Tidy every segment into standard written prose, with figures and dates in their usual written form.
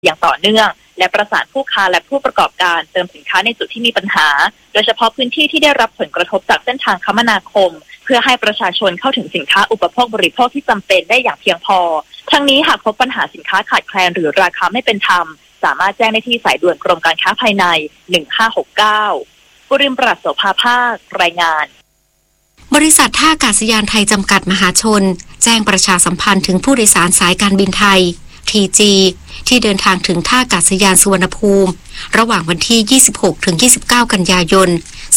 อย่างต่อเนื่องและประสานผู้ค้าและผู้ประกอบการเติมสินค้าในจุดที่มีปัญหาโดยเฉพาะพื้นที่ที่ได้รับผลกระทบจากเส้นทางคมนาคมเพื่อให้ประชาชนเข้าถึงสินค้าอุปโภคบริโภคที่จำเป็นได้อย่างเพียงพอทั้งนี้หากพบปัญหาสินค้าขาดแคลนหรือราคาไม่เป็นธรรมสามารถแจ้งได้ที่สายด่วนกรมการค้าภายใน1569ปุริมปรัชโสภาภาครายงานบริษัทท่าอากาศยานไทยจำกัดมหาชนแจ้งประชาสัมพันธ์ถึงผู้โดยสารสายการบินไทย TG ที่เดินทางถึงท่าอากาศยานสุวรรณภูมิระหว่างวันที่ 26-29 กันยายน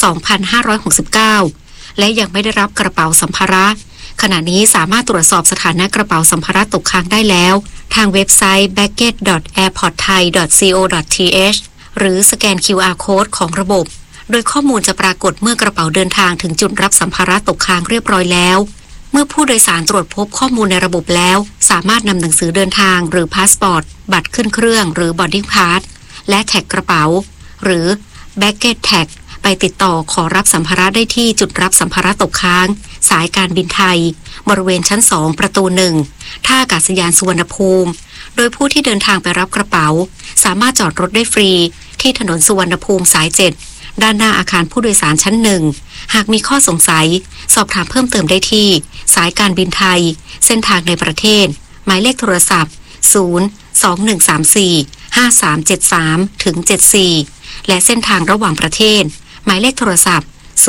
2569 และยังไม่ได้รับกระเป๋าสัมภาระขณะนี้สามารถตรวจสอบสถานะกระเป๋าสัมภาระตกค้างได้แล้วทางเว็บไซต์ baggage.airportthai.co.th หรือสแกน QR Code ของระบบโดยข้อมูลจะปรากฏเมื่อกระเป๋าเดินทางถึงจุดรับสัมภาระตกค้างเรียบร้อยแล้วเมื่อผู้โดยสารตรวจพบข้อมูลในระบบแล้วสามารถนำหนังสือเดินทางหรือพาสปอร์ตบัตรขึ้นเครื่องหรือบอร์ดดิ้งพาสและแท็กกระเป๋าหรือ baggage tag ไปติดต่อขอรับสัมภาระได้ที่จุดรับสัมภาระตกค้างสายการบินไทยบริเวณชั้น2ประตู1ท่าอากาศยานสุวรรณภูมิโดยผู้ที่เดินทางไปรับกระเป๋าสามารถจอดรถได้ฟรีที่ถนนสุวรรณภูมิสาย7ด้านหน้าอาคารผู้โดยสารชั้น1หากมีข้อสงสัยสอบถามเพิ่มเติมได้ที่สายการบินไทยเส้นทางในประเทศหมายเลขโทรศัพท์021345373ถึง74และเส้นทางระหว่างประเทศหมายเลขโทรศัพท์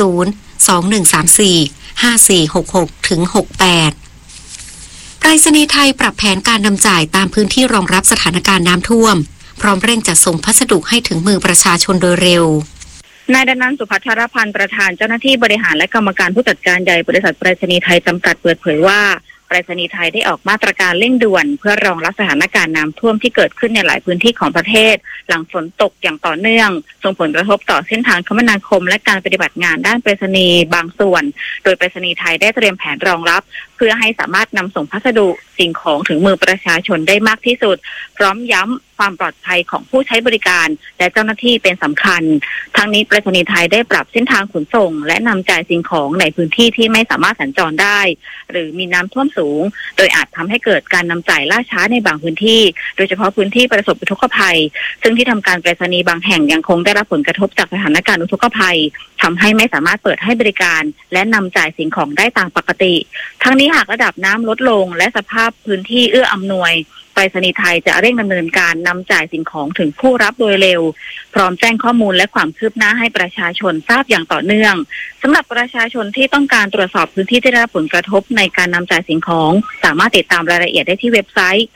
021345466ถึง68ไปรษณีย์ไทยปรับแผนการนำจ่ายตามพื้นที่รองรับสถานการณ์น้ำท่วมพร้อมเร่งจัดส่งพัสดุให้ถึงมือประชาชนโดยเร็วนายดนันท์ สุภัทรพันธ์ประธานเจ้าหน้าที่บริหารและกรรมการผู้จัดการใหญ่บริษัทไปรษณีย์ไทยจำกัดเปิดเผยว่าไปรษณีย์ไทยได้ออกมาตรการเร่งด่วนเพื่อรองรับสถานการณ์น้ำท่วมที่เกิดขึ้นในหลายพื้นที่ของประเทศหลังฝนตกอย่างต่อเนื่องส่งผลกระทบต่อเส้นทางคมนาคมและการปฏิบัติงานด้านไปรษณีย์บางส่วนโดยไปรษณีย์ไทยได้เตรียมแผนรองรับเพื่อให้สามารถนำส่งพัสดุสิ่งของถึงมือประชาชนได้มากที่สุดพร้อมย้ำความปลอดภัยของผู้ใช้บริการและเจ้าหน้าที่เป็นสำคัญทั้งนี้ไปรษณีย์ไทยได้ปรับเส้นทางขนส่งและนำจ่ายสิ่งของในพื้นที่ที่ไม่สามารถสัญจรได้หรือมีน้ำท่วมสูงโดยอาจทำให้เกิดการนำจ่ายล่าช้าในบางพื้นที่โดยเฉพาะพื้นที่ประสบอุทกภัยซึ่งที่ทำการไปรษณีย์บางแห่งยังคงได้รับผลกระทบจากสถานการณ์อุทกภัยทำให้ไม่สามารถเปิดให้บริการและนำจ่ายสิ่งของได้ตามปกติทั้งนี้หากระดับน้ำลดลงและสภาพพื้นที่เอื้ออำนวยไปรษณีย์ไทยจะเร่งดำเนินการนำจ่ายสิ่งของถึงผู้รับโดยเร็วพร้อมแจ้งข้อมูลและความคืบหน้าให้ประชาชนทราบอย่างต่อเนื่องสำหรับประชาชนที่ต้องการตรวจสอบพื้นที่ที่ได้รับผลกระทบในการนำจ่ายสิ่งของสามารถติดตามรายละเอียดได้ที่เว็บไซต์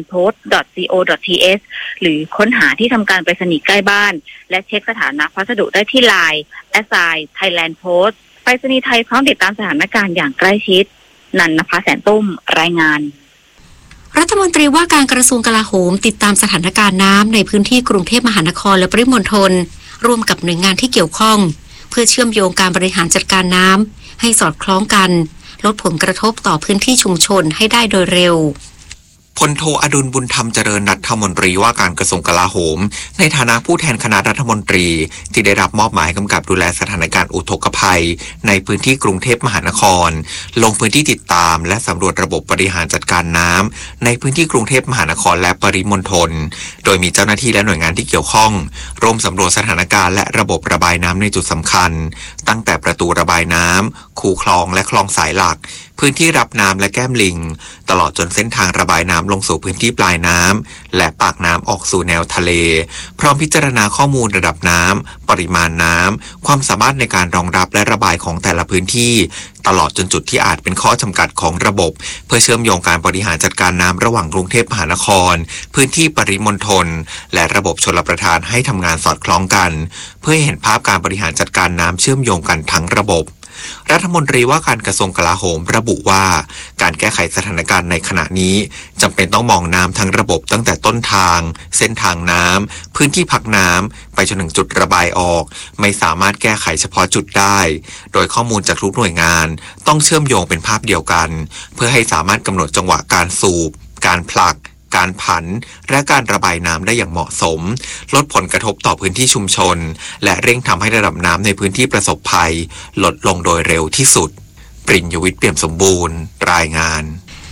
thailandpost.co.th หรือค้นหาที่ทำการไปรษณีย์ใกล้บ้านและเช็คสถานะพัสดุได้ที่ LINE @thailandpost ไปรษณีย์ไทยพร้อมติดตามสถานการณ์อย่างใกล้ชิดนันนภาแสนตุ้มรายงานรัฐมนตรีว่าการกระทรวงกลาโหมติดตามสถานการณ์น้ำในพื้นที่กรุงเทพมหานครและปริมณฑลร่วมกับหน่วยงานที่เกี่ยวข้องเพื่อเชื่อมโยงการบริหารจัดการน้ำให้สอดคล้องกันลดผลกระทบต่อพื้นที่ชุมชนให้ได้โดยเร็วพลโทอดุลบุญธรรมเจริญรัฐมนตรีว่าการกระทรวงกลาโหมในฐานะผู้แทนคณะรัฐมนตรีที่ได้รับมอบหมายกำกับดูแลสถานการณ์อุทกภัยในพื้นที่กรุงเทพมหานครลงพื้นที่ติดตามและสำรวจระบบบริหารจัดการน้ำในพื้นที่กรุงเทพมหานครและปริมณฑลโดยมีเจ้าหน้าที่และหน่วยงานที่เกี่ยวข้องร่วมสำรวจสถานการณ์และระบบระบายน้ำในจุดสำคัญตั้งแต่ประตูระบายน้ำคูคลองและคลองสายหลักพื้นที่รับน้ำและแก้มลิงตลอดจนเส้นทางระบายน้ำลงสู่พื้นที่ปลายน้ำและปากน้ำออกสู่แนวทะเลพร้อมพิจารณาข้อมูลระดับน้ำปริมาณน้ำความสามารถในการรองรับและระบายของแต่ละพื้นที่ตลอดจนจุดที่อาจเป็นข้อจำกัดของระบบเพื่อเชื่อมโยงการบริหารจัดการน้ำระหว่างกรุงเทพมหานครพื้นที่ปริมณฑลและระบบชลประทานให้ทำงานสอดคล้องกันเพื่อให้เห็นภาพการบริหารจัดการน้ำเชื่อมโยงกันทั้งระบบรัฐมนตรีว่าการกระทรวงกลาโหมระบุว่าการแก้ไขสถานการณ์ในขณะนี้จำเป็นต้องมองน้ำทั้งระบบตั้งแต่ต้นทางเส้นทางน้ำพื้นที่พักน้ำไปจนถึงจุดระบายออกไม่สามารถแก้ไขเฉพาะจุดได้โดยข้อมูลจากทุกหน่วยงานต้องเชื่อมโยงเป็นภาพเดียวกันเพื่อให้สามารถกำหนดจังหวะการสูบการผลักการผันและการระบายน้ำได้อย่างเหมาะสมลดผลกระทบต่อพื้นที่ชุมชนและเร่งทำให้ระดับน้ำในพื้นที่ประสบภัยลดลงโดยเร็วที่สุดปริญญวิทย์เปี่ยมสมบูรณ์รายงาน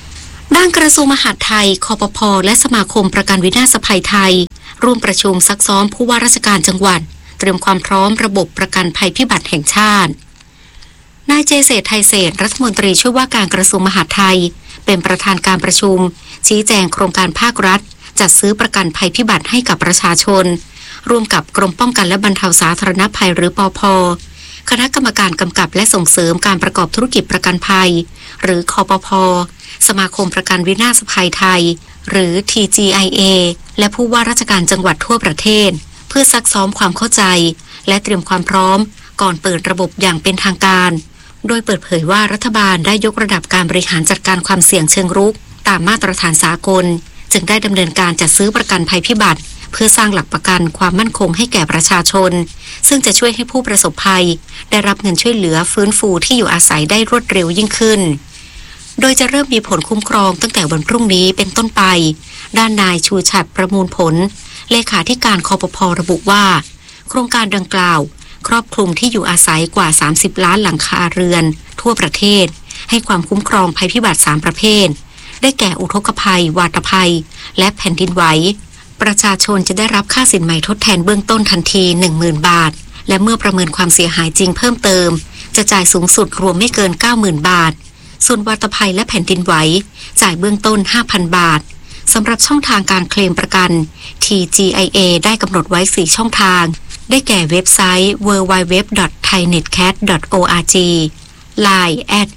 ด้านกระทรวงมหาดไทย คปภ.และสมาคมประกันวินาศภัยไทยร่วมประชุมซักซ้อมผู้ว่าราชการจังหวัดเตรียมความพร้อมระบบประกันภัยพิบัติแห่งชาตินายเจเศรษฐ์ไทยเศรษฐ์รัฐมนตรีช่วยว่าการกระทรวงมหาดไทยเป็นประธานการประชุมชี้แจงโครงการภาครัฐจัดซื้อประกันภัยพิบัติให้กับประชาชนร่วมกับกรมป้องกันและบรรเทาสาธารณภัยหรือปภ.คณะกรรมการกำกับและส่งเสริมการประกอบธุรกิจประกันภัยหรือคปภ.สมาคมประกันวินาศภัยไทยหรือ TGIA และผู้ว่าราชการจังหวัดทั่วประเทศเพื่อซักซ้อมความเข้าใจและเตรียมความพร้อมก่อนเปิดระบบอย่างเป็นทางการโดยเปิดเผยว่ารัฐบาลได้ยกระดับการบริหารจัดการความเสี่ยงเชิงรุกตามมาตรฐานสากลจึงได้ดำเนินการจัดซื้อประกันภัยพิบัติเพื่อสร้างหลักประกันความมั่นคงให้แก่ประชาชนซึ่งจะช่วยให้ผู้ประสบภัยได้รับเงินช่วยเหลือฟื้นฟูที่อยู่อาศัยได้รวดเร็วยิ่งขึ้นโดยจะเริ่มมีผลคุ้มครองตั้งแต่วันพรุ่งนี้เป็นต้นไปด้านนายชูฉัตรประมูลผลเลขาธิการคปภ.ระบุว่าโครงการดังกล่าวครอบคลุมที่อยู่อาศัยกว่า30ล้านหลังคาเรือนทั่วประเทศให้ความคุ้มครองภัยพิบัติ3ประเภทได้แก่อุทกภัยวาตภัยและแผ่นดินไหวประชาชนจะได้รับค่าสินใหม่ทดแทนเบื้องต้นทันที 10,000 บาทและเมื่อประเมินความเสียหายจริงเพิ่มเติมจะจ่ายสูงสุดรวมไม่เกิน 90,000 บาทส่วนวาตภัยและแผ่นดินไหวจ่ายเบื้องต้น 5,000 บาทสำหรับช่องทางการเคลมประกัน TGIA ได้กำหนดไว้4ช่องทางได้แก่เว็บไซต์ www.thainetcat.org Line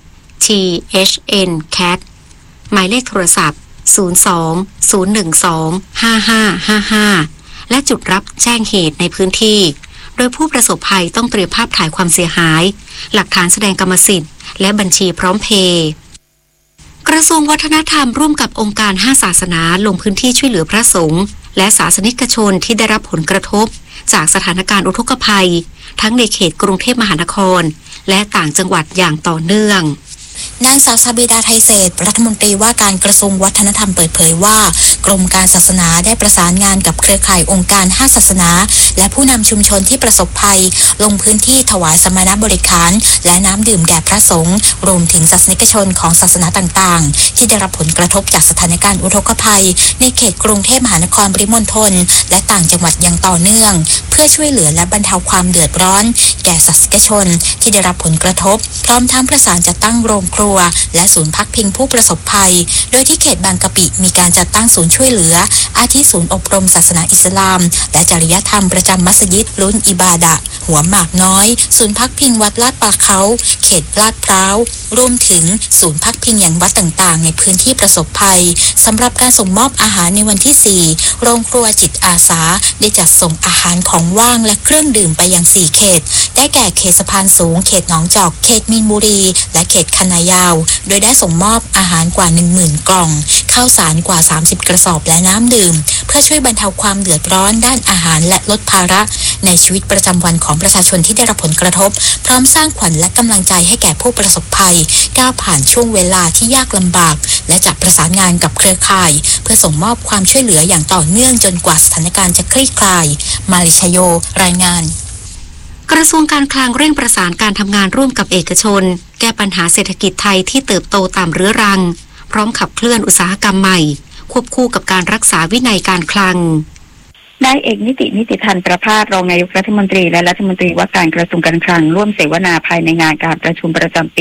@THNCat หมายเลขโทรศัพท์ 02-012-5555 และจุดรับแจ้งเหตุในพื้นที่โดยผู้ประสบภัยต้องเตรียมภาพถ่ายความเสียหายหลักฐานแสดงกรรมสิทธิ์และบัญชีพร้อมเพย์กระทรวงวัฒนธรรมร่วมกับองค์การ5ศาสนาลงพื้นที่ช่วยเหลือพระสงฆ์และศาสนิกชนที่ได้รับผลกระทบจากสถานการณ์อุทกภัยทั้งในเขตกรุงเทพมหานครและต่างจังหวัดอย่างต่อเนื่องนางสาวชบิดาไทยเศรษฐ์รัฐมนตรีว่าการกระทรวงวัฒนธรรมเปิดเผยว่ากรมการศาสนาได้ประสานงานกับเครือข่ายองค์การ5ศาสนาและผู้นำชุมชนที่ประสบภัยลงพื้นที่ถวายสมณบริขารและน้ำดื่มแด่พระสงฆ์รวมถึงศาสนิกชนของศาสนาต่างๆที่ได้รับผลกระทบจากสถานการณ์อุทกภัยในเขตกรุงเทพมหานครปริมณฑลและต่างจังหวัดอย่างต่อเนื่องเพื่อช่วยเหลือและบรรเทาความเดือดร้อนแก่ศาสนิกชนที่ได้รับผลกระทบพร้อมทั้งประสานจัดตั้งโรงครัวและศูนย์พักพิงผู้ประสบภัยโดยที่เขตบางกะปิมีการจัดตั้งศูนย์ช่วยเหลืออาทิศูนย์อบรมศาสนาอิสลามและจริยธรรมประจำมัสยิดลุนอิบาดะหัวหมากน้อยศูนย์พักพิงวัดลาดปลาเขาเขตลาดพร้าวรวมถึงศูนย์พักพิงอย่างวัดต่างๆในพื้นที่ประสบภัยสำหรับการส่งมอบอาหารในวันที่4โรงครัวจิตอาสาได้จัดส่งอาหารของว่างและเครื่องดื่มไปยัง4เขตได้แก่เขตสะพานสูงเขตหนองจอกเขตมีนบุรีและเขตคณะยาวโดยได้ส่งมอบอาหารกว่า 10,000 กล่องข้าวสารกว่า30กระสอบและน้ำดื่มเพื่อช่วยบรรเทาความเดือดร้อนด้านอาหารและลดภาระในชีวิตประจำวันของประชาชนที่ได้รับผลกระทบพร้อมสร้างขวัญและกำลังใจให้แก่ผู้ประสบภัยก้าวผ่านช่วงเวลาที่ยากลำบากและจะประสานงานกับเครือข่ายเพื่อส่งมอบความช่วยเหลืออย่างต่อเนื่องจนกว่าสถานการณ์จะคลี่คลายมาลิชโยรายงานกระทรวงการคลังเร่งประสานการทำงานร่วมกับเอกชนแก้ปัญหาเศรษฐกิจไทยที่เติบโตตามเรื้อรังพร้อมขับเคลื่อนอุตสาหกรรมใหม่ควบคู่กับการรักษาวินัยการคลังนายเอกนิติพันธ์ประภาสรองนายกรัฐมนตรีและรัฐมนตรีว่าการกระทรวงการคลังร่วมเสวนาภายในงานการประชุมประจำปี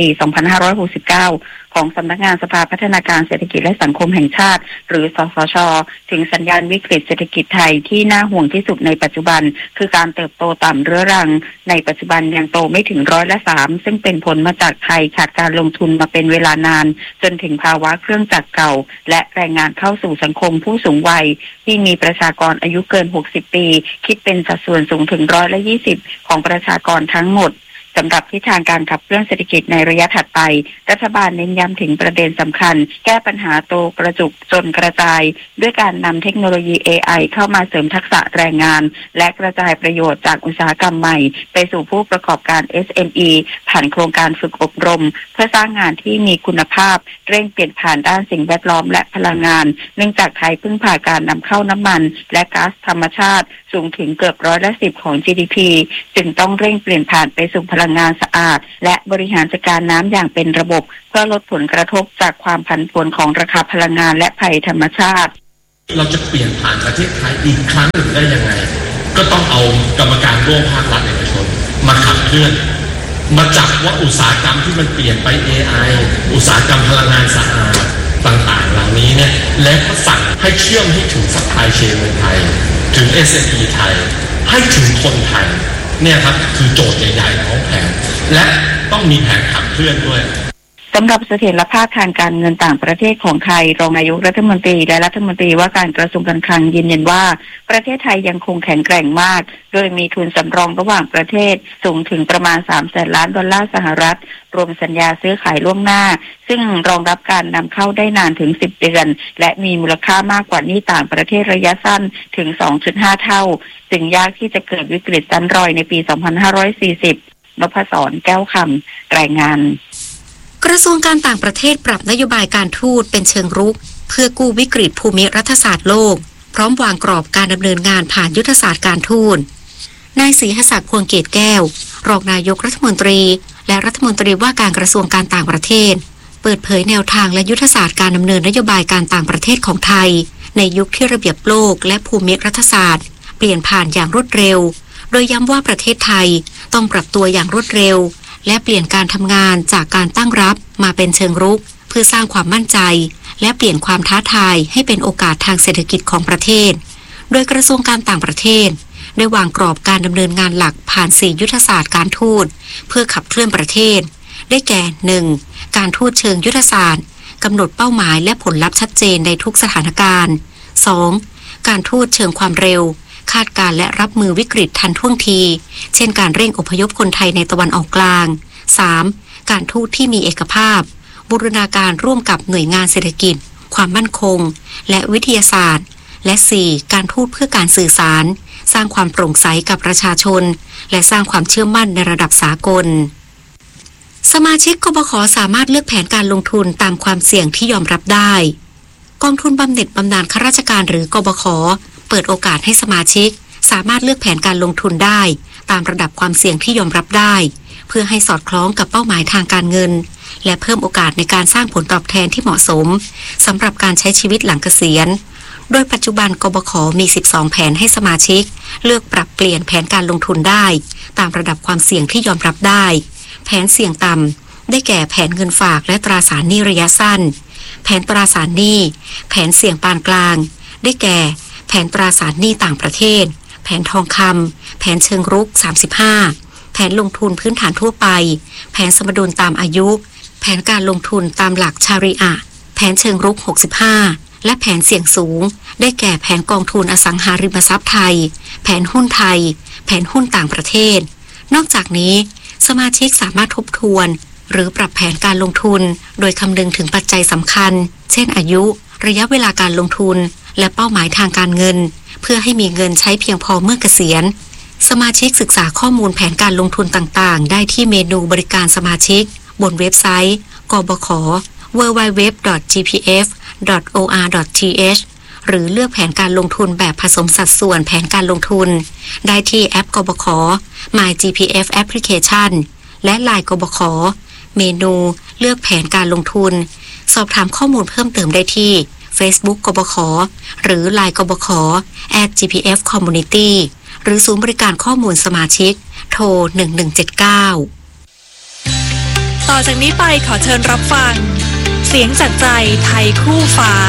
2569 ของสำนักงานสภาพัฒนาการเศรษฐกิจและสังคมแห่งชาติหรือสสช.ถึงสัญญาณวิกฤตเศรษฐกิจไทยที่น่าห่วงที่สุดในปัจจุบันคือการเติบโตต่ำเรื้อรังในปัจจุบันยังโตไม่ถึง3%ซึ่งเป็นผลมาจากไทยขาดการลงทุนมาเป็นเวลานานจนถึงภาวะเครื่องจักรเก่าและแรงงานเข้าสู่สังคมผู้สูงวัยที่มีประชากรอายุเกิน60 ปีคิดเป็นสัดส่วนสูงถึง20%ของประชากรทั้งหมดสำหรับทิศทางการขับเคลื่อนเศรษฐกิจในระยะถัดไปรัฐบาลเน้นย้ำถึงประเด็นสำคัญแก้ปัญหาโตกระจุกจนกระจายด้วยการนำเทคโนโลยี AI เข้ามาเสริมทักษะแรงงานและกระจายประโยชน์จากอุตสาหกรรมใหม่ไปสู่ผู้ประกอบการ SME ผ่านโครงการฝึกอบรมเพื่อสร้างงานที่มีคุณภาพเร่งเปลี่ยนผ่านด้านสิ่งแวดล้อมและพลังงานเนื่องจากไทยพึ่งพาการนำเข้าน้ำมันและก๊าซธรรมชาติสูงถึงเกือบ10%ของ GDP จึงต้องเร่งเปลี่ยนผ่านไปสู่พลังงานสะอาดและบริหารจัดการน้ำอย่างเป็นระบบเพื่อลดผลกระทบจากความผันผวนของราคาพลังงานและภัยธรรมชาติเราจะเปลี่ยนผ่านประเทศไทยอีกครั้งหนึ่งได้ยังไงก็ต้องเอากรรมการร่วมภาครัฐเอกชนมาขับเคลื่อนมาจับว่าอุตสาหกรรมที่มันเปลี่ยนไป AI อุตสาหกรรมพลังงานสะอาดต่างๆเหล่านี้เนี่ยและก็สั่งให้เชื่อมให้ถึงซัพพลายเชนเมืองไทยถึง SME ไทยให้ถึงคนไทยเนี่ยครับคือโจทย์ใหญ่ๆของแผนและต้องมีแผนขับเคลื่อนด้วยสำหรับเสถียรภาพทางการเงินต่างประเทศของไทยรองนายกรัฐมนตรีและรัฐมนตรีว่าการกระทรวงการคลังยืนยันว่าประเทศไทยยังคงแข็งแกร่งมากโดยมีทุนสำรองระหว่างประเทศสูงถึงประมาณ$300 ล้านรวมสัญญาซื้อขายล่วงหน้าซึ่งรองรับการนำเข้าได้นานถึง10 เดือนและมีมูลค่ามากกว่าหนี้ต่างประเทศระยะสั้นถึง 2.5 เท่าจึงยากที่จะเกิดวิกฤตซ้ำรอยในปี 2540 นพศร แก้วคำรายงานกระทรวงการต่างประเทศปรับนโยบายการทูตเป็นเชิงรุกเพื่อกู้วิกฤตภูมิรัฐศาสตร์โลกพร้อมวางกรอบการดำเนินงานผ่านยุทธศาสตร์การทูตนายศรีหศักดิ์พวงเกตแก้วรองนายกรัฐมนตรีและรัฐมนตรีว่าการกระทรวงการต่างประเทศเปิดเผยแนวทางและยุทธศาสตร์การดำเนินนโยบายการต่างประเทศของไทยในยุคที่ระเบียบโลกและภูมิรัฐศาสตร์เปลี่ยนผ่านอย่างรวดเร็วโดยย้ำว่าประเทศไทยต้องปรับตัวอย่างรวดเร็วและเปลี่ยนการทำงานจากการตั้งรับมาเป็นเชิงรุกเพื่อสร้างความมั่นใจและเปลี่ยนความท้าทายให้เป็นโอกาสทางเศรษฐกิจของประเทศโดยกระทรวงการต่างประเทศได้วางกรอบการดำเนินงานหลักผ่าน4ยุทธศาสตร์การทูตเพื่อขับเคลื่อนประเทศได้แก่ 1. การทูตเชิงยุทธศาสตร์กำหนดเป้าหมายและผลลัพธ์ชัดเจนในทุกสถานการณ์ 2. การทูตเชิงความเร็วคาดการและรับมือวิกฤตทันท่วงทีเช่นการเร่งอพยพคนไทยในตะวันออกกลาง 3. การทูตที่มีเอกภาพบูรณาการร่วมกับหน่วยงานเศรษฐกิจความมั่นคงและวิทยาศาสตร์และ 4. การทูตเพื่อการสื่อสารสร้างความโปร่งใสกับประชาชนและสร้างความเชื่อมั่นในระดับสากลสมาชิกกบข.สามารถเลือกแผนการลงทุนตามความเสี่ยงที่ยอมรับได้กองทุนบำเหน็จบำนาญข้าราชการหรือกบข.เปิดโอกาสให้สมาชิกสามารถเลือกแผนการลงทุนได้ตามระดับความเสี่ยงที่ยอมรับได้เพื่อให้สอดคล้องกับเป้าหมายทางการเงินและเพิ่มโอกาสในการสร้างผลตอบแทนที่เหมาะสมสำหรับการใช้ชีวิตหลังเกษียณโดยปัจจุบันกบข.มี12แผนให้สมาชิกเลือกปรับเปลี่ยนแผนการลงทุนได้ตามระดับความเสี่ยงที่ยอมรับได้แผนเสี่ยงต่ำได้แก่แผนเงินฝากและตราสารหนี้ระยะสั้นแผนตราสารหนี้แผนเสี่ยงปานกลางได้แก่แผนตราสารหนี้ต่างประเทศแผนทองคำแผนเชิงรุก35แผนลงทุนพื้นฐานทั่วไปแผนสมดุลตามอายุแผนการลงทุนตามหลักชาริอะห์แผนเชิงรุก65และแผนเสี่ยงสูงได้แก่แผนกองทุนอสังหาริมทรัพย์ไทยแผนหุ้นไทยแผนหุ้นต่างประเทศนอกจากนี้สมาชิกสามารถทบทวนหรือปรับแผนการลงทุนโดยคำนึงถึงปัจจัยสำคัญเช่นอายุระยะเวลาการลงทุนและเป้าหมายทางการเงินเพื่อให้มีเงินใช้เพียงพอเมื่อเกษียณสมาชิกศึกษาข้อมูลแผนการลงทุนต่างๆได้ที่เมนูบริการสมาชิกบนเว็บไซต์กบข. www.gpf.or.th หรือเลือกแผนการลงทุนแบบผสมสัดส่วนแผนการลงทุนได้ที่แอปกบข. My GPF Application และ LINE กบข. เมนูเลือกแผนการลงทุนสอบถามข้อมูลเพิ่มเติมได้ที่ Facebook กบข. หรือ LINE กบข. @gpfcommunity หรือศูนย์บริการข้อมูลสมาชิกโทร1179 ต่อจากนี้ไปขอเชิญรับฟังเสียงจากใจไทยคู่ฟ้า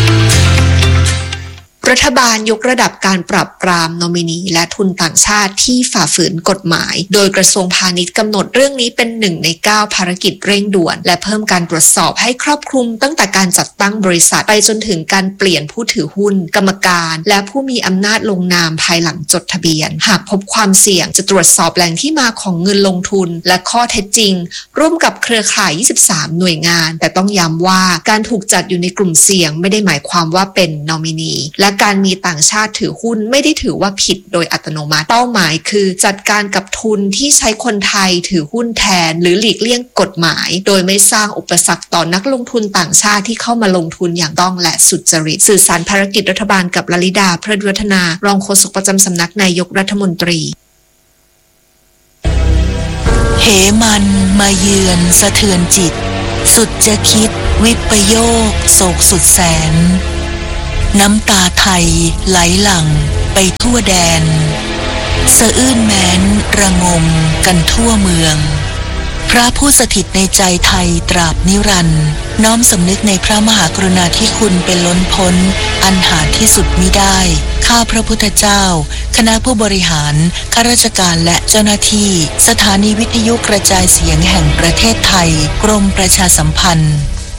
รัฐบาลยกระดับการปราบปรามนอมินีและทุนต่างชาติที่ฝ่าฝืนกฎหมายโดยกระทรวงพาณิชย์กำหนดเรื่องนี้เป็น1 ใน 9ภารกิจเร่งด่วนและเพิ่มการตรวจสอบให้ครอบคลุมตั้งแต่การจัดตั้งบริษัทไปจนถึงการเปลี่ยนผู้ถือหุ้นกรรมการและผู้มีอำนาจลงนามภายหลังจดทะเบียนหากพบความเสี่ยงจะตรวจสอบแหล่งที่มาของเงินลงทุนและข้อเท็จจริงร่วมกับเครือข่าย23หน่วยงานแต่ต้องย้ำว่าการถูกจัดอยู่ในกลุ่มเสี่ยงไม่ได้หมายความว่าเป็นนอมินีและการมีต่างชาติถือหุ้นไม่ได้ถือว่าผิดโดยอัตโนมัติเป้าหมายคือจัดการกับทุนที่ใช้คนไทยถือหุ้นแทนหรือหลีกเลี่ยงกฎหมายโดยไม่สร้างอุปสรรคต่อนักลงทุนต่างชาติที่เข้ามาลงทุนอย่างต้องและสุจริตสื่อสารภารกิจรัฐบาลกับลลิดาเพลิดวัฒนารองโฆษกประจำสำนักนายกรัฐมนตรีเหมันมาเยือนสะเทือนจิตสุดจะคิดวิปโยคโศกสุดแสนน้ำตาไทยไหลหลั่งไปทั่วแดนสะอื้นแม้นระงมกันทั่วเมืองพระผู้สถิตในใจไทยตราบนิรันดร์น้อมสำนึกในพระมหากรุณาธิคุณเป็นล้นพ้นอันหาที่สุดมิได้ข้าพระพุทธเจ้าคณะผู้บริหารข้าราชการและเจ้าหน้าที่สถานีวิทยุกระจายเสียงแห่งประเทศไทยกรมประชาสัมพันธ์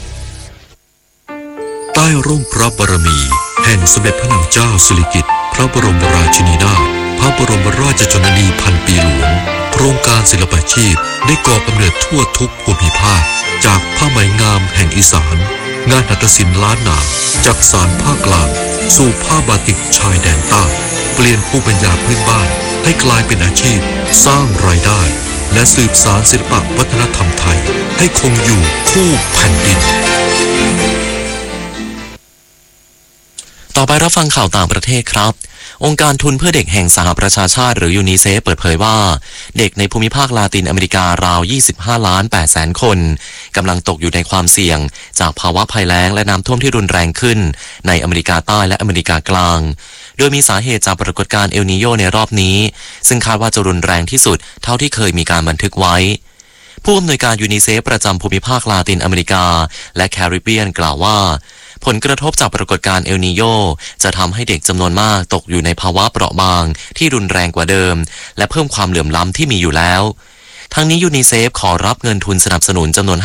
ใต้ร่มพระบารมีแห่งสมเด็จพระนางเจ้าสิริกิติ์พระบรมราชินีนาถพระบรมราชชนนีพันปีหลวงโครงการศิลปาชีพได้ก่อกำเนิดทั่วทุกภูมิภาคจากผ้าไหมงามแห่งอีสานงานหัตถศิลป์ล้านนาจากสานภาคกลางสู่ผ้าบาติกชายแดนใต้เปลี่ยนภูมิปัญญาพื้นบ้านให้กลายเป็นอาชีพสร้างรายได้และสืบสานศิลปวัฒนธรรมไทยให้คงอยู่คู่แผ่นดินต่อไปรับฟังข่าวต่างประเทศครับองค์การทุนเพื่อเด็กแห่งสหประชาชาติหรือยูนิเซฟเปิดเผยว่าเด็กในภูมิภาคลาตินอเมริการาว 25.800,000 คนกำลังตกอยู่ในความเสี่ยงจากภาวะภัยแล้งและน้ำท่วมที่รุนแรงขึ้นในอเมริกาใต้และอเมริกากลางโดยมีสาเหตุจากปรากฏการณ์เอลนีโญในรอบนี้ซึ่งคาดว่าจะรุนแรงที่สุดเท่าที่เคยมีการบันทึกไว้ผู้อำนวยการยูนิเซฟประจำภูมิภาคลาตินอเมริกาและแคริบเบียนกล่าวว่าผลกระทบจากปรากฏการณ์เอลนีโญจะทำให้เด็กจำนวนมากตกอยู่ในภาวะเปราะบางที่รุนแรงกว่าเดิมและเพิ่มความเหลื่อมล้ำที่มีอยู่แล้วทั้งนี้ยูนิเซฟขอรับเงินทุนสนับสนุนจำนวน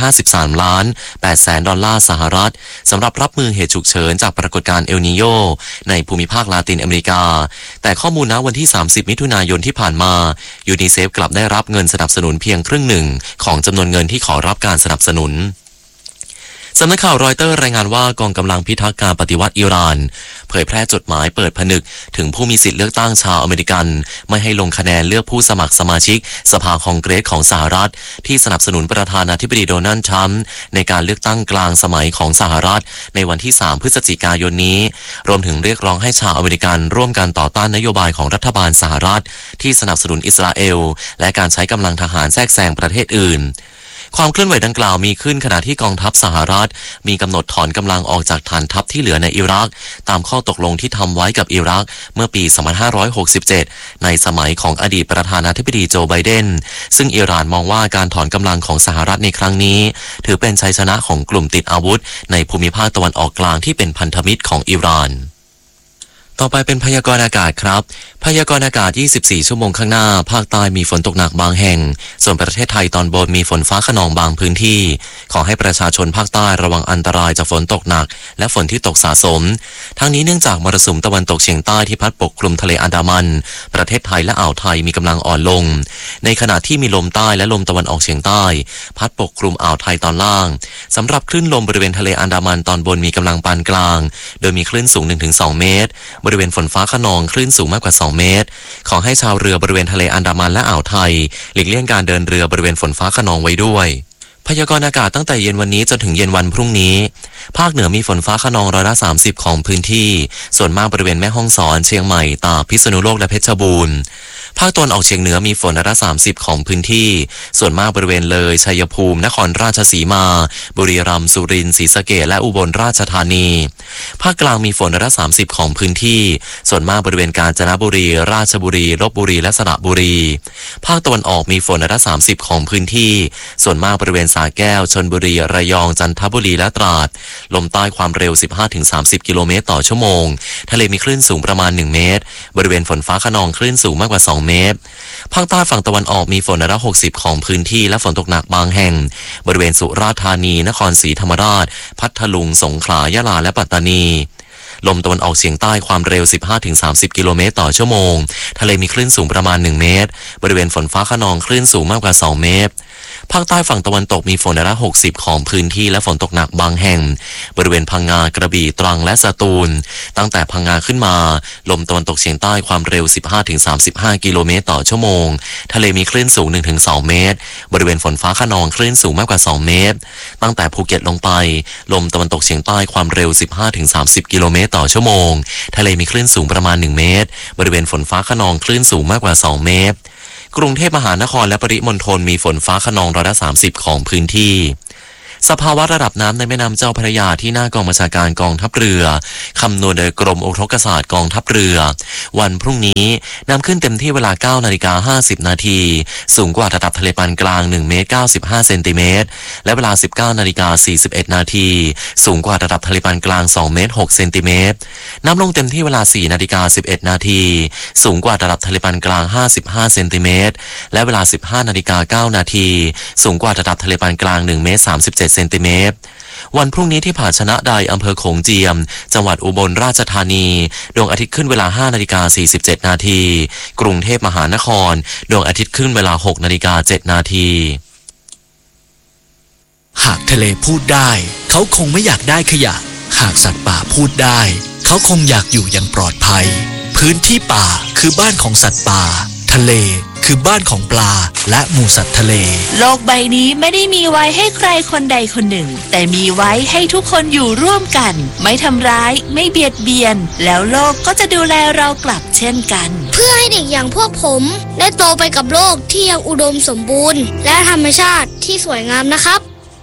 $53.800 สหรัฐสำหรับรับมือเหตุฉุกเฉินจากปรากฏการณ์เอลนีโญในภูมิภาคลาตินอเมริกาแต่ข้อมูลณวันที่30มิถุนายนที่ผ่านมายูนิเซฟกลับได้รับเงินสนับสนุนเพียงครึ่งหนึ่งของจำนวนเงินที่ขอรับการสนับสนุนสำนักข่าวรอยเตอร์รายงานว่ากองกำลังพิทักษ์การปฏิวัติอิหร่านเผยแพร่จดหมายเปิดผนึกถึงผู้มีสิทธิเลือกตั้งชาวอเมริกันไม่ให้ลงคะแนนเลือกผู้สมัครสมาชิกสภาคองเกรสของสหรัฐที่สนับสนุนประธานาธิบดีโดนัลด์ทรัมป์ในการเลือกตั้งกลางสมัยของสหรัฐในวันที่3พฤศจิกายนนี้รวมถึงเรียกร้องให้ชาวอเมริกันร่วมกันต่อต้านนโยบายของรัฐบาลสหรัฐที่สนับสนุนอิสราเอลและการใช้กำลังทหารแทรกแซงประเทศอื่นความเคลื่อนไหวดังกล่าวมีขึ้นขณะที่กองทัพสหรัฐมีกำหนดถอนกำลังออกจากฐานทัพที่เหลือในอิรักตามข้อตกลงที่ทำไว้กับอิรักเมื่อปี 2567 ในสมัยของอดีตประธานาธิบดีโจไบเดนซึ่งอิหร่านมองว่าการถอนกำลังของสหรัฐในครั้งนี้ถือเป็นชัยชนะของกลุ่มติดอาวุธในภูมิภาคตะวันออกกลางที่เป็นพันธมิตรของอิหร่านต่อไปเป็นพยากรณ์อากาศครับพยากรณ์อากาศ24ชั่วโมงข้างหน้าภาคใต้มีฝนตกหนักบางแห่งส่วนประเทศไทยตอนบนมีฝนฟ้าคะนองบางพื้นที่ขอให้ประชาชนภาคใต้ระวังอันตรายจากฝนตกหนักและฝนที่ตกสะสมทั้งนี้เนื่องจากมรสุมตะวันตกเฉียงใต้ที่พัดปกคลุมทะเลอันดามันประเทศไทยและอ่าวไทยมีกำลังอ่อนลงในขณะที่มีลมใต้และลมตะวันออกเฉียงใต้พัดปกคลุมอ่าวไทยตอนล่างสำหรับคลื่นลมบริเวณทะเลอันดามันตอนบนมีกำลังปานกลางโดยมีคลื่นสูง 1-2 เมตรบริเวณฝนฟ้าคะนองคลื่นสูงมากกว่า2เมตรขอให้ชาวเรือบริเวณทะเลอันดามันและอ่าวไทยหลีกเลี่ยงการเดินเรือบริเวณฝนฟ้าคะนองไว้ด้วยพยากรณ์อากาศตั้งแต่เย็นวันนี้จนถึงเย็นวันพรุ่งนี้ภาคเหนือมีฝนฟ้าคะนอง30%ของพื้นที่ส่วนมากบริเวณแม่ฮ่องสอนเชียงใหม่ตากพิษณุโลกและเพชรบูรณ์ภาคตะวันออกเฉียงเหนือมีฝน30%ของพื้นที่ส่วนมากบริเวณเลยชัยภูมินครราชสีมาบุรีรัมย์สุรินทร์ศรีสะเกษและอุบลราชธานีภาคกลางมีฝน30%ของพื้นที่ส่วนมากบริเวณกาญจนบุรีราชบุรีลพบุรีและสระบุรีภาคตะวันออกมีฝน30%ของพื้นที่ส่วนมากบริเวณสระแก้วชลบุรีระยองจันทบุรีและตราดลมใต้ความเร็ว 15-30 กิโลเมตรต่อชั่วโมงทะเลมีคลื่นสูงประมาณ1เมตรบริเวณฝนฟ้าคะนองคลื่นสูงมากกว่า2เมตรภาคใต้ฝั่งตะวันออกมีฝน60%ของพื้นที่และฝนตกหนักบางแห่งบริเวณสุราษฎร์ธานีนครศรีธรรมราชพัทลุงสงขลายะลาและปัตตานีลมตะวันออกเฉียงใต้ความเร็ว 15-30 กิโลเมตรต่อชั่วโมงทะเลมีคลื่นสูงประมาณ1เมตรบริเวณฝนฟ้าคะนองคลื่นสูงมากกว่า2เมตรภาคใต้ฝั่งตะวันตกมีฝน60%ของพื้นที่และฝนตกหนักบางแห่งบริเวณพังงากระบี่ตรังและสตูลตั้งแต่พังงาขึ้นมาลมตะวันตกเฉียงใต้ความเร็ว 15-35 กิโลเมตรต่อชั่วโมงทะเลมีคลื่นสูง 1-2 เมตรบริเวณฝนฟ้าคะนองคลื่นสูงมากกว่า2เมตรตั้งแต่ภูเก็ตลงไปลมตะวันตกเฉียงใต้ความเร็ว 15-30 กิโลเมตรต่อชั่วโมงทะเลมีคลื่นสูงประมาณ1เมตรบริเวณฝนฟ้าคะนองคลื่นสูงมากกว่า2เมตรกรุงเทพมหานครและปริมณฑลมีฝนฟ้าคะนอง30%ของพื้นที่สภาวะระดับน้ำในแม่น้ำเจ้าพระยาที่หน้ากองบัญชาการกองทัพเรือคำนวณโดยกรมอุทกศาสตร์กองทัพเรือวันพรุ่งนี้น้ำขึ้นเต็มที่เวลา 9:50 นาทีสูงกว่าระดับทะเลปานกลาง1 เมตร 95 เซนติเมตรและเวลา 19:41 นาทีสูงกว่าระดับทะเลปานกลาง2 เมตร 6 เซนติเมตรน้ำลงเต็มที่เวลา 4:11 นาทีสูงกว่าระดับทะเลปานกลาง55 เซนติเมตรและเวลา 15:09 นาทีสูงกว่าระดับทะเลปานกลาง1 เมตร 37 เซนติเมตรวันพรุ่งนี้ที่ผาชนะใดอำเภอโขงเจียมจังหวัดอุบลราชธานีดวงอาทิตย์ขึ้นเวลา 5:47 นาทีกรุงเทพมหานครดวงอาทิตย์ขึ้นเวลา 6:07 นาทีหากทะเลพูดได้เขาคงไม่อยากได้ขยะหากสัตว์ป่าพูดได้เขาคงอยากอยู่อย่างปลอดภัยพื้นที่ป่าคือบ้านของสัตว์ป่าทะเลคือบ้านของปลาและหมู่สัตว์ทะเลโลกใบนี้ไม่ได้มีไว้ให้ใครคนใดคนหนึ่งแต่มีไว้ให้ทุกคนอยู่ร่วมกันไม่ทำร้ายไม่เบียดเบียนแล้วโลกก็จะดูแลเรากลับเช่นกันเพื่อให้เด็กอย่างพวกผมได้โตไปกับโลกที่ยังอุดมสมบูรณ์และธรรมชาติที่สวยงามนะครับ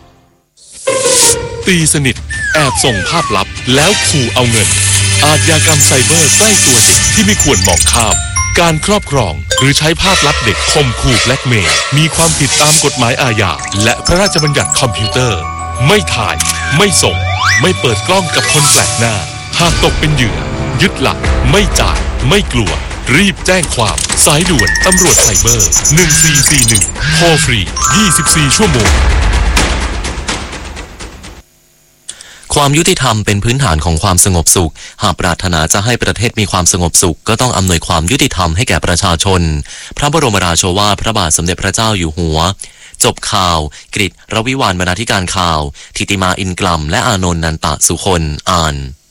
ตีสนิทแอบส่งภาพลับแล้วขู่เอาเงินอาชญากรรมไซเบอร์ใกล้ตัวเด็กที่ไม่ควรมองข้ามการครอบครองหรือใช้ภาพลับเด็กข่มขู่แบล็กเมย์มีความผิดตามกฎหมายอาญาและพระราชบัญญัติคอมพิวเตอร์ไม่ถ่ายไม่ส่งไม่เปิดกล้องกับคนแปลกหน้าหากตกเป็นเหยื่อยึดหลักไม่จ่ายไม่กลัวรีบแจ้งความสายด่วนตำรวจไซเบอร์1441โทรฟรี24ชั่วโมงความยุติธรรมเป็นพื้นฐานของความสงบสุขหากปรารถนาจะให้ประเทศมีความสงบสุขก็ต้องอำนวยความยุติธรรมให้แก่ประชาชนพระบรมราโชวาทพระบาทสมเด็จพระเจ้าอยู่หัวจบข่าวกฤษ รวิวรรณบรรณาธิการข่าวธิติมาอินกลัมและอานนท์นันตะสุคนอ่าน